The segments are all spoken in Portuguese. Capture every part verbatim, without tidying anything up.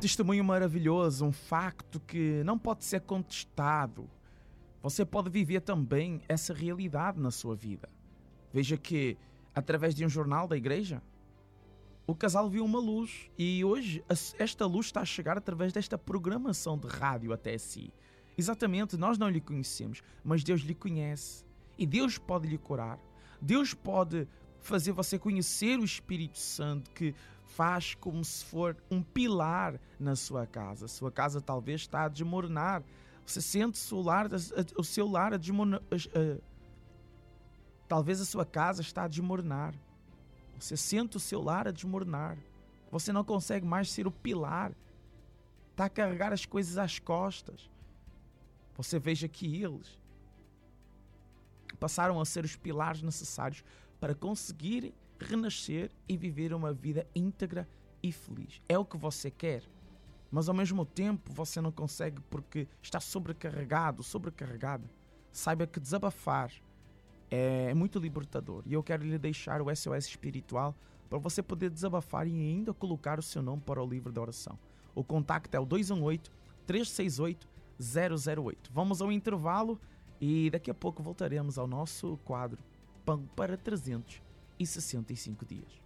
testemunho maravilhoso, um facto que não pode ser contestado. Você pode viver também essa realidade na sua vida. Veja que, através de um jornal da igreja, o casal viu uma luz e hoje esta luz está a chegar através desta programação de rádio até si. Exatamente, nós não lhe conhecemos, mas Deus lhe conhece e Deus pode lhe curar. Deus pode fazer você conhecer o Espírito Santo, que faz como se for um pilar na sua casa. A sua casa talvez está a desmoronar. Você sente o seu lar, o seu lar a desmoronar. Talvez a sua casa está a desmoronar. Você sente o seu lar a desmoronar. Você não consegue mais ser o pilar. Está a carregar as coisas às costas. Você veja que eles passaram a ser os pilares necessários para conseguirem renascer e viver uma vida íntegra e feliz. É o que você quer, mas ao mesmo tempo você não consegue porque está sobrecarregado, sobrecarregada. Saiba que desabafar é muito libertador e eu quero lhe deixar o S O S espiritual para você poder desabafar e ainda colocar o seu nome para o livro da oração. O contacto é o dois um oito, três seis oito, zero zero oito. Vamos ao intervalo e daqui a pouco voltaremos ao nosso quadro Pão para trezentos e sessenta e cinco dias.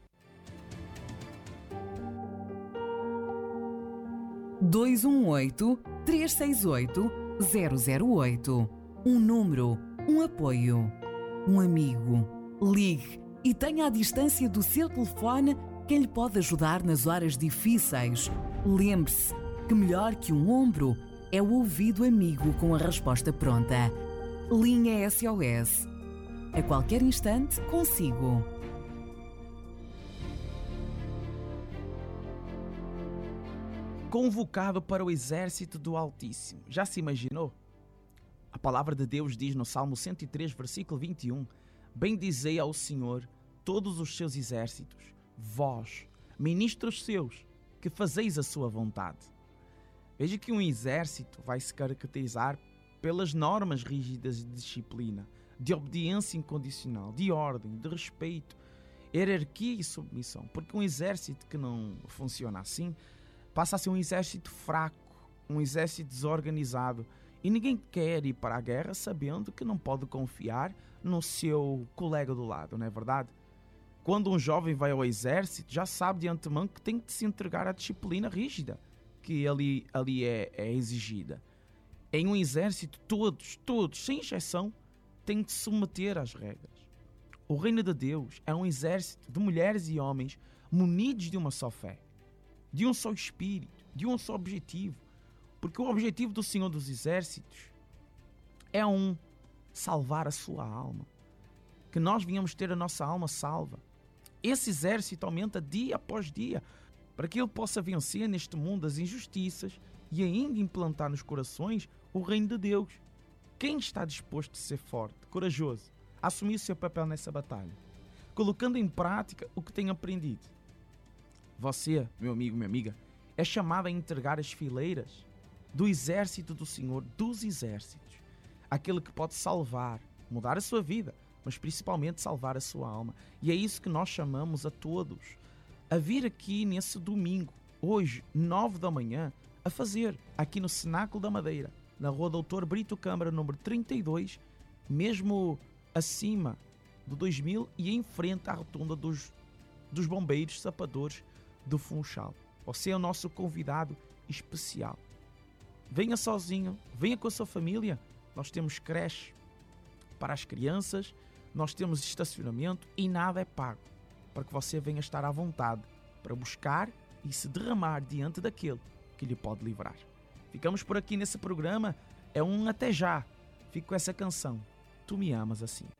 dois um oito, três seis oito, zero zero oito. Um número, um apoio, um amigo. Ligue e tenha à distância do seu telefone quem lhe pode ajudar nas horas difíceis. Lembre-se que melhor que um ombro é o ouvido amigo com a resposta pronta. Linha S O S. A qualquer instante, consigo. Convocado para o exército do Altíssimo. Já se imaginou? A palavra de Deus diz no Salmo cento e três, versículo vinte e um: Bendizei ao Senhor todos os seus exércitos, vós, ministros seus, que fazeis a sua vontade. Veja que um exército vai se caracterizar pelas normas rígidas de disciplina, de obediência incondicional, de ordem, de respeito, hierarquia e submissão. Porque um exército que não funciona assim passa a ser um exército fraco, um exército desorganizado. E ninguém quer ir para a guerra sabendo que não pode confiar no seu colega do lado, não é verdade? Quando um jovem vai ao exército, já sabe de antemão que tem que se entregar à disciplina rígida que ali, ali é, é exigida. Em um exército, todos, todos, sem exceção, têm que se submeter às regras. O reino de Deus é um exército de mulheres e homens munidos de uma só fé, de um só espírito, de um só objetivo. Porque o objetivo do Senhor dos Exércitos é um: salvar a sua alma. Que nós venhamos ter a nossa alma salva. Esse exército aumenta dia após dia para que ele possa vencer neste mundo as injustiças e ainda implantar nos corações o reino de Deus. Quem está disposto a ser forte, corajoso, a assumir o seu papel nessa batalha, colocando em prática o que tem aprendido? Você, meu amigo, minha amiga, é chamado a entregar as fileiras do exército do Senhor dos exércitos, aquele que pode salvar, mudar a sua vida, mas principalmente salvar a sua alma. E é isso que nós chamamos a todos a vir aqui nesse domingo, hoje, nove da manhã, a fazer aqui no Cenáculo da Madeira, na Rua Doutor Brito Câmara, número trinta e dois, mesmo acima do dois mil e em frente à rotunda dos, dos bombeiros sapadores do Funchal. Você é o nosso convidado especial. Venha sozinho, venha com a sua família. Nós temos creche para as crianças, nós temos estacionamento e nada é pago, para que você venha estar à vontade para buscar e se derramar diante daquele que lhe pode livrar. Ficamos por aqui nesse programa. É um até já. Fico com essa canção: Tu me amas assim.